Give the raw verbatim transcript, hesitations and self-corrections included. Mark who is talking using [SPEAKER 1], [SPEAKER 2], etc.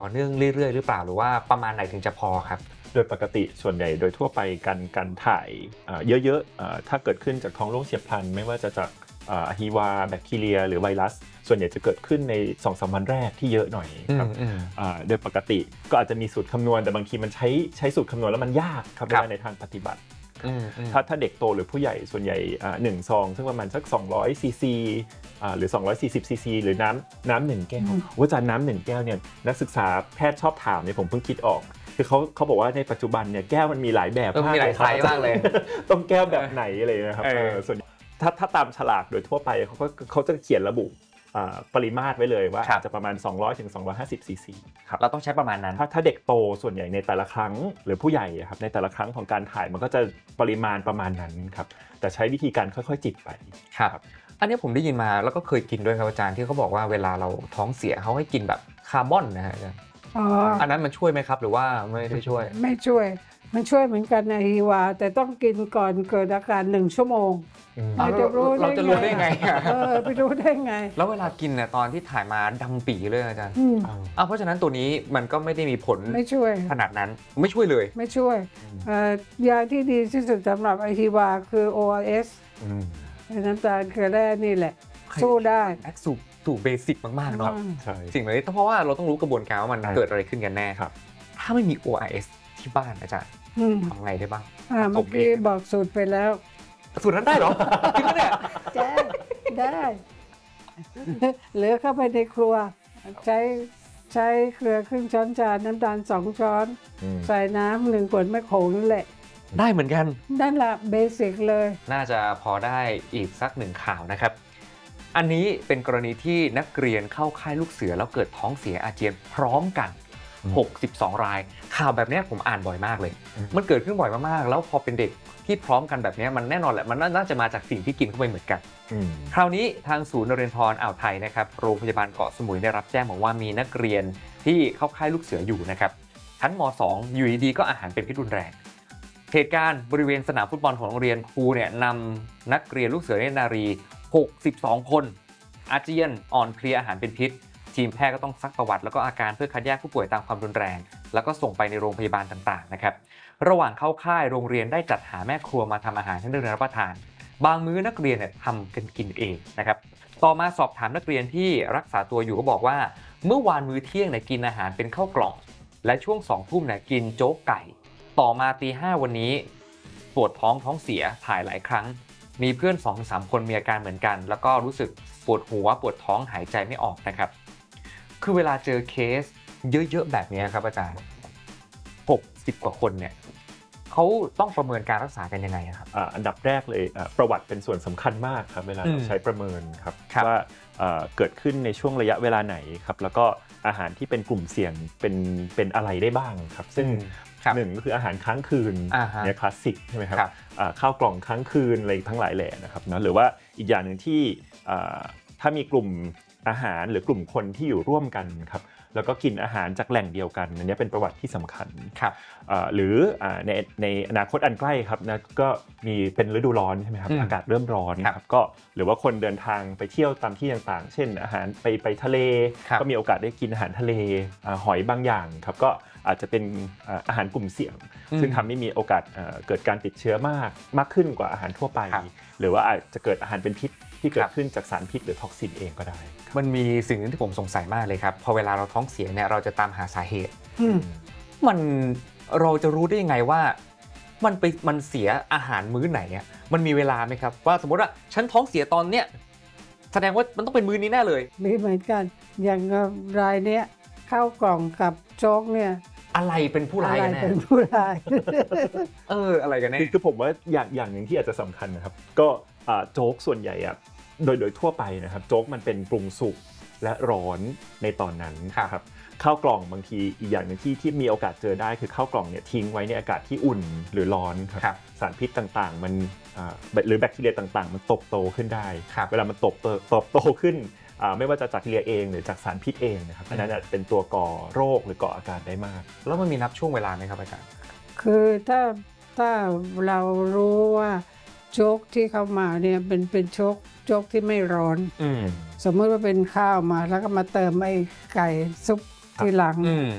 [SPEAKER 1] ต่อเนื่องเรื่อยๆหรือเปล่าหรือว่าประมาณไหนถึงจะพอครับ
[SPEAKER 2] โดยปกติส่วนใหญ่โดยทั่วไปการการถ่ายเยอะๆถ้าเกิดขึ้นจากท้องร่วงเฉียบพลันไม่ว่าจะจากอะฮีวาแบคทีเรียหรือไวรัสส่วนใหญ่จะเกิดขึ้นใน สองถึงสาม วันแรกที่เยอะหน่อยครับโดยปกติก็อาจจะมีสูตรคำนวณแต่บางทีมันใช้ใช้สูตรคำนวณแล้วมันยากครับในทางปฏิบัติถ้าถ้าเด็กโตหรือผู้ใหญ่ส่วนใหญ่หนึ่งซองซึ่งประมาณสักสองร้อยซีซีหรือสองร้อยสี่สิบซีซีหรือน้ำน้ำหนึ่งแก้วว่าจานน้ำหนึ่งแก้วเนี่ยนักศึกษาแพทย์ชอบถามเนี่ยผมเพิ่งคิดออกคือเขาเขาบอกว่าในปัจจุบันเนี่ยแก้วมันมีหลายแบบ
[SPEAKER 1] มากมีหลายไซส์มากเลย
[SPEAKER 2] ต้องแก้วแบบไหนอะไรนะครับส่วนถ้าถ้าตามฉลากโดยทั่วไปเขาก็เขาจะเขียนระบุปริมาตรไว้เลยว่าจะประมาณสองร้อยถึงสองร้อยห้าสิบซีซีครับ
[SPEAKER 1] เราต้องใช้ประมาณนั้น
[SPEAKER 2] ถ้าถ้าเด็กโตส่วนใหญ่ในแต่ละครั้งหรือผู้ใหญ่ครับในแต่ละครั้งของการถ่ายมันก็จะปริมาณประมาณนั้นครับแต่ใช้วิธีการค่อยๆจิบไป
[SPEAKER 1] ครับอันนี้ผมได้ยินมาแล้วก็เคยกินด้วยครับอาจารย์ที่เขาบอกว่าเวลาเราท้องเสียเขาให้กินแบบคาร์บอนนะฮะอาจารย์อันนั้นมันช่วยไหมครับหรือว่าไม่ได้ช่วย
[SPEAKER 3] ไม่ช่วยมันช่วยเหมือนกันในฮีวาแต่ต้องกินก่อนเกิดอาการหนึ่งชั่วโมง
[SPEAKER 1] เราจะรู้เราจะรู้ได้ไง
[SPEAKER 3] เออไปรู้ได้ไง
[SPEAKER 1] แล้วเวลากินเนี่ยตอนที่ถ่ายมาดำปีเลยอาจารย์อ้าวเพราะฉะนั้นตัวนี้มันก็ไม่ได้มีผล
[SPEAKER 3] ไม่ช่วย
[SPEAKER 1] ขนาดนั้นไม่ช่วยเลย
[SPEAKER 3] ไม่ช่วยยาที่ดีที่สุดสำหรับไอฮีวาคือ โอ อาร์ เอส น้ำตาลเกลือแร่นี่แหละสู้ได้
[SPEAKER 1] แอคสูสู่เบสิกมากๆเนาะสิ่งเหล่านี้เพราะว่าเราต้องรู้กระบวนการว่ามันเกิดอะไรขึ้นกันแน่ถ้าไม่มี โอ อาร์ เอส ที่บ้านอาจารย์ทำไงได้บ้าง
[SPEAKER 3] เมื่อกี้บอกสูตรไปแล้ว
[SPEAKER 1] สูตรนั้นได้หรอจริงไหมเนี่ย
[SPEAKER 3] ได้ได้เหลือเข้าไปในครัวใช้ใช้เกลือครึ่งช้อนชาน้ำตาลสองช้อนใส่น้ำหนึ่งขวดแม่โขงนั่นแหละ
[SPEAKER 1] ได้เหมือนกัน
[SPEAKER 3] นั่นแหละเบสิกเลย
[SPEAKER 1] น่าจะพอได้อีกสักหนึ่งข่าวนะครับอันนี้เป็นกรณีที่นักเรียนเข้าค่ายลูกเสือแล้วเกิดท้องเสียอาเจียนพร้อมกันหกสิบสองรายข่าวแบบนี้ผมอ่านบ่อยมากเลยมันเกิดขึ้นบ่อยมากๆแล้วพอเป็นเด็กที่พร้อมกันแบบนี้มันแน่นอนแหละมันน่าจะมาจากสิ่งที่กินเข้าไปเหมือนกันคราวนี้ทางศูนย์นเรนทรอ่าวไทยนะครับโรงพยาบาลเกาะสมุยได้รับแจ้งบอกว่ามีนักเรียนที่เข้าค่ายลูกเสืออยู่นะครับชั้นม.สอง อยู่ดีๆก็อาหารเป็นพิษรุนแรงเหตุการณ์บริเวณสนามฟุตบอลของโรงเรียนครูเนี่ยนำนักเรียนลูกเสือเนตรนารีหกสิบสองคนอาเจียนอ่อนเพลียอาหารเป็นพิษทีมแพทย์ก็ต้องซักประวัติแล้วก็อาการเพื่อคัดแยกผู้ป่วยตามความรุนแรงแล้วก็ส่งไปในโรงพยาบาลต่างๆนะครับระหว่างเข้าค่ายโรงเรียนได้จัดหาแม่ครัวมาทำอาหารให้นักเรียนรับประทานบางมื้อนักเรียนเนี่ยทำกันกินเองนะครับต่อมาสอบถามนักเรียนที่รักษาตัวอยู่ก็บอกว่าเมื่อวานมื้อเที่ยงเนี่ยกินอาหารเป็นข้าวกล่องและช่วงสองทุ่มเนี่ยกินโจ๊กไก่ต่อมาตีห้าวันนี้ปวดท้องท้องเสียถ่ายหลายครั้งมีเพื่อน สองถึงสาม คนมีอาการเหมือนกันแล้วก็รู้สึกปวดหัวปวดท้องหายใจไม่ออกนะครับคือเวลาเจอเคสเยอะๆแบบนี้ครับอาจารย์หกสิบกว่าคนเนี่ยเขาต้องประเมินการรักษากันยังไงครับ
[SPEAKER 2] อันดับแรกเลยประวัติเป็นส่วนสำคัญมากครับเวลาเราใช้ประเมินครับว่าเกิดขึ้นในช่วงระยะเวลาไหนครับแล้วก็อาหารที่เป็นกลุ่มเสี่ยงเป็นเป็นอะไรได้บ้างครับซึ่งหนึ่งก็คืออาหารค้างคืนเนี่ยคลาสสิกใช่ไหมครับข้าวกล่องค้างคืนอะไรทั้งหลายแหล่นะครับนะหรือว่าอีกอย่างหนึ่งที่ถ้ามีกลุ่มอาหารหรือกลุ่มคนที่อยู่ร่วมกันครับแล้วก็กินอาหารจากแหล่งเดียวกันอันนี้เป็นประวัติที่สำคัญ
[SPEAKER 1] ครับ
[SPEAKER 2] หรือในในอนาคตอันใกล้ครับนะก็มีเป็นฤดูร้อนใช่ไหมครับอากาศเริ่มร้อนครับก็หรือว่าคนเดินทางไปเที่ยวตามที่ต่างๆเช่นอาหารไปไปทะเลก็มีโอกาสได้กินอาหารทะเลหอยบางอย่างครับก็อาจจะเป็นอาหารกลุ่มเสี่ยงซึ่งทำให้มีโอกาสเกิดการติดเชื้อมากมากขึ้นกว่าอาหารทั่วไปหรือว่าอาจจะเกิดอาหารเป็นพิษที่เกิดขึ้นจากสารพิษหรือท็อกซินเองก็ได้
[SPEAKER 1] มันมีสิ่งนึงที่ผมสงสัยมากเลยครับพอเวลาเราท้องเสียเนี่ยเราจะตามหาสาเหตุมันเราจะรู้ได้ยังไงว่ามันไปมันเสียอาหารมื้อไหนอ่ะมันมีเวลาไหมครับว่าสมมติว่าฉันท้องเสียตอนเนี้ยแสดงว่ามันต้องเป็นมื้อนี้แน่เลย
[SPEAKER 3] มีเหมือนกันอย่างรายเนี้ยข้าวกล่องกับโจ๊กเนี่ย
[SPEAKER 1] อะไรเป็นผู้ร้ายกันแน่
[SPEAKER 3] เป็นผู้ร้าย
[SPEAKER 1] เอออะไรกันแน่
[SPEAKER 2] คือผมว่าอย่างอย่างหนึ่งที่อาจจะสำคัญนะครับก็โจ๊กส่วนใหญ่อะโดยโดยทั่วไปนะครับโจ๊กมันเป็นปรุงสุกและร้อนในตอนนั้นครับข้าวกล่องบางทีอีกอย่างนึงที่ที่มีโอกาสเจอได้คือข้าวกล่องเนี่ยทิ้งไว้ในอากาศที่อุ่นหรือร้อนครับสารพิษต่างๆมันหรือแบคทีเรียต่างๆมันตบโตขึ้นได้เวลามันตบตบโตขึ้นไม่ว่าจะจากแบคทีเรียเองหรือจากสารพิษเองนะครับอันนั้นเป็นตัวก่อโรคหรือก่ออาการได้มาก
[SPEAKER 1] แล้วมันมีนับช่วงเวลาไหมครับอาจารย์
[SPEAKER 3] คือถ้าถ้าเรารู้ว่าโจ๊กที่เข้ามาเนี่ยเป็นเป็นโจ๊กโจ๊กที่ไม่ร้อนสมมติว่าเป็นข้าวมาแล้วก็มาเติมไอ้ไก่ซุปทีหลัง